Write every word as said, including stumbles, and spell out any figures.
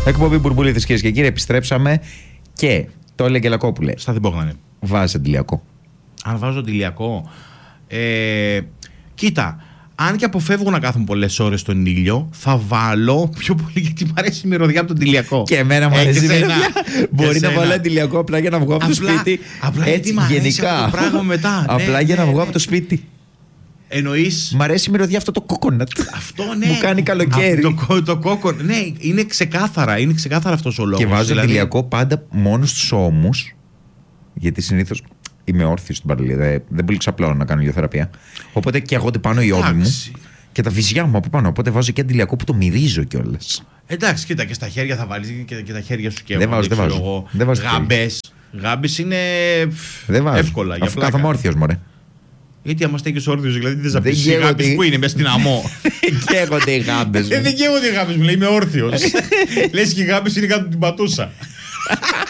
Εκπομπή Μπουρμπουλίδες, κυρίες και κύριοι, επιστρέψαμε και το έλεγε Λακόπουλε. Στα διπόγνανε. Βάζει αντιλιακό. Αν βάζω αντιλιακό. Ε, κοίτα, αν και αποφεύγω να κάθομαι πολλές ώρες στον ήλιο, θα βάλω πιο πολύ γιατί μου αρέσει η μυρωδιά από τον αντιλιακό. Και εμένα μου Ε, αρέσει η και σένα. μυρωδιά. Μπορεί Και να σένα. βάλω αντιλιακό απλά για να βγω από το Απλά- σπίτι. απλά Έτσι, γιατί μ' αρέσει γενικά. αυτό το πράγμα μετά. Απλά Ναι, για να ναι, βγω ναι. από το σπίτι. Εννοείς. Μ' αρέσει η μυρωδιά αυτό το κόκονατ. Αυτό ναι. Μου κάνει καλοκαίρι. Α, το, το κόκκο. Ναι, είναι ξεκάθαρα. Είναι ξεκάθαρα αυτός ο λόγος. Και βάζω δηλαδή. αντιλιακό πάντα μόνο στους ώμους. Γιατί συνήθως είμαι όρθιος στην παραλία. Δεν, δεν πολύ ξαπλώνω να κάνω ηλιοθεραπεία. Οπότε καίγονται πάνω οι ώμοι μου Εντάξει. και τα βυζιά μου από πάνω. Οπότε βάζω και αντιλιακό που το μυρίζω κιόλας. Εντάξει, κοίτα και στα χέρια θα βάλεις και, και τα χέρια σου και Δεν βάζω, δεν βάζω. Δεν βάζω Γάμπες. Γάμπες είναι Δεν βάζω. εύκολα. Για Αφού πλάκα. κάθομαι όρθιος, μωρέ. Γιατί άμα στέκεις όρθιος, δηλαδή δεν θα Δεν πεις οι καίγονται. γάμπες που είναι μέσα στην αμμό. Καίγονται οι γάμπες Ε, μου. δεν καίγονται οι γάμπες μου, λέει είμαι όρθιος. Λες και οι γάμπες είναι κάτω από την πατούσα.